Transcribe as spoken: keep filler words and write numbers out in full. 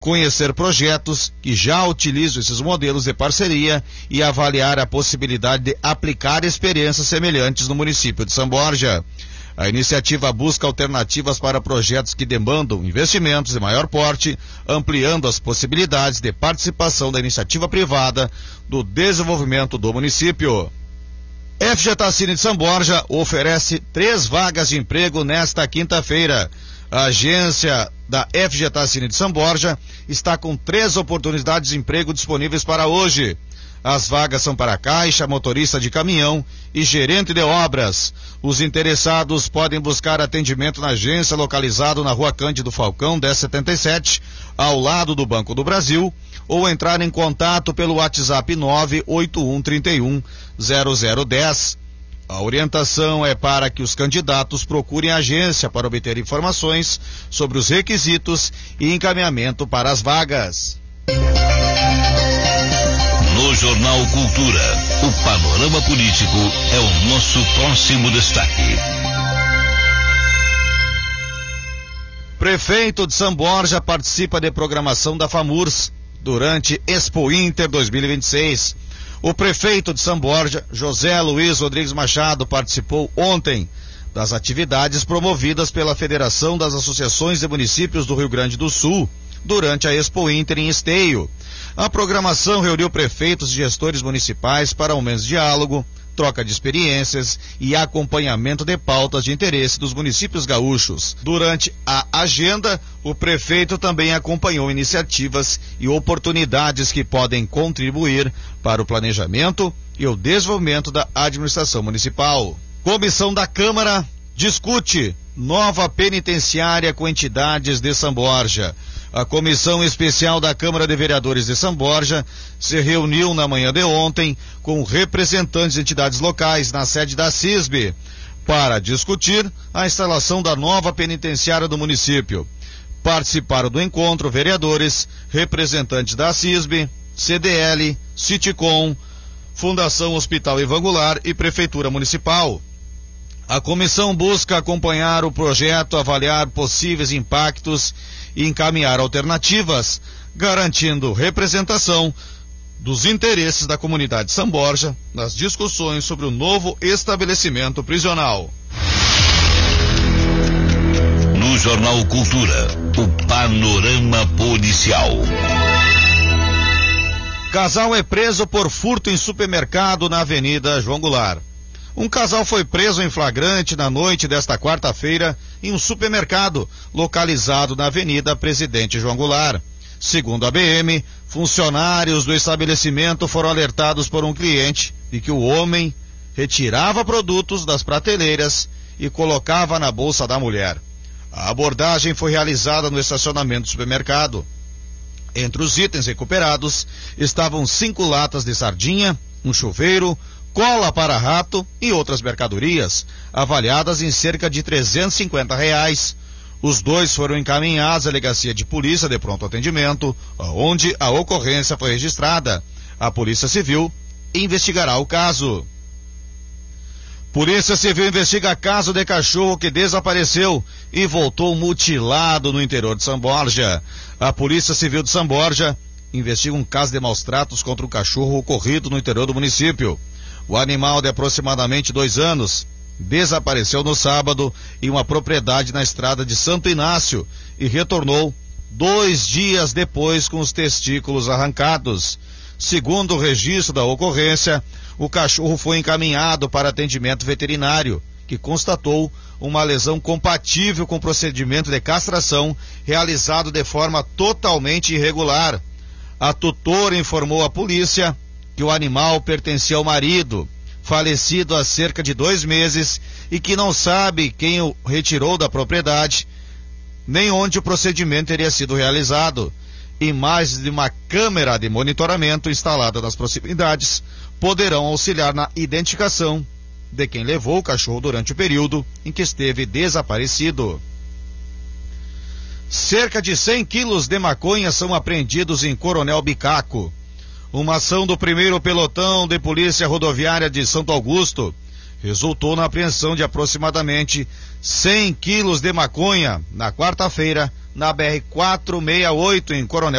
conhecer projetos que já utilizam esses modelos de parceria e avaliar a possibilidade de aplicar experiências semelhantes no município de São Borja. A iniciativa busca alternativas para projetos que demandam investimentos de maior porte, ampliando as possibilidades de participação da iniciativa privada do desenvolvimento do município. F G Tacini de São Borja oferece três vagas de emprego nesta quinta-feira. A agência da F G Tacini de São Borja está com três oportunidades de emprego disponíveis para hoje. As vagas são para caixa, motorista de caminhão e gerente de obras. Os interessados podem buscar atendimento na agência localizada na Rua Cândido Falcão, dez setenta e sete, ao lado do Banco do Brasil, ou entrar em contato pelo WhatsApp nove oito um três um zero zero um zero. A orientação é para que os candidatos procurem a agência para obter informações sobre os requisitos e encaminhamento para as vagas. No Jornal Cultura, o panorama político é o nosso próximo destaque. Prefeito de São Borja participa de programação da FAMURS durante Expo Inter dois mil e vinte e seis. O prefeito de São Borja, José Luiz Rodrigues Machado, participou ontem das atividades promovidas pela Federação das Associações de Municípios do Rio Grande do Sul durante a Expo Inter em Esteio. A programação reuniu prefeitos e gestores municipais para um mês de diálogo, troca de experiências e acompanhamento de pautas de interesse dos municípios gaúchos. Durante a agenda, o prefeito também acompanhou iniciativas e oportunidades que podem contribuir para o planejamento e o desenvolvimento da administração municipal. Comissão da Câmara discute nova penitenciária com entidades de São Borja. A Comissão Especial da Câmara de Vereadores de São Borja se reuniu na manhã de ontem com representantes de entidades locais na sede da CISB para discutir a instalação da nova penitenciária do município. Participaram do encontro vereadores, representantes da CISB, C D L, Citicom, Fundação Hospital Ivan Goulart e Prefeitura Municipal. A comissão busca acompanhar o projeto, avaliar possíveis impactos e encaminhar alternativas, garantindo representação dos interesses da comunidade de São Borja nas discussões sobre o novo estabelecimento prisional. No Jornal Cultura, o panorama policial. Casal é preso por furto em supermercado na Avenida João Goulart. Um casal foi preso em flagrante na noite desta quarta-feira em um supermercado localizado na Avenida Presidente João Goulart. Segundo a B M, funcionários do estabelecimento foram alertados por um cliente de que o homem retirava produtos das prateleiras e colocava na bolsa da mulher. A abordagem foi realizada no estacionamento do supermercado. Entre os itens recuperados estavam cinco latas de sardinha, um chuveiro, cola para rato e outras mercadorias, avaliadas em cerca de trezentos e cinquenta reais. Os dois foram encaminhados à delegacia de polícia de pronto atendimento, onde a ocorrência foi registrada. A Polícia Civil investigará o caso. Polícia Civil investiga caso de cachorro que desapareceu e voltou mutilado no interior de São Borja. A Polícia Civil de São Borja investiga um caso de maus-tratos contra um cachorro ocorrido no interior do município. O animal de aproximadamente dois anos desapareceu no sábado em uma propriedade na estrada de Santo Inácio e retornou dois dias depois com os testículos arrancados. Segundo o registro da ocorrência, o cachorro foi encaminhado para atendimento veterinário, que constatou uma lesão compatível com o procedimento de castração realizado de forma totalmente irregular. A tutora informou à polícia que o animal pertencia ao marido, falecido há cerca de dois meses, e que não sabe quem o retirou da propriedade, nem onde o procedimento teria sido realizado. Imagens de uma câmera de monitoramento instalada nas proximidades poderão auxiliar na identificação de quem levou o cachorro durante o período em que esteve desaparecido. Cerca de cem quilos de maconha são apreendidos em Coronel Bicaco. Uma ação do primeiro pelotão de polícia rodoviária de Santo Augusto resultou na apreensão de aproximadamente cem quilos de maconha na quarta-feira na B R quatrocentos e sessenta e oito, em Coronel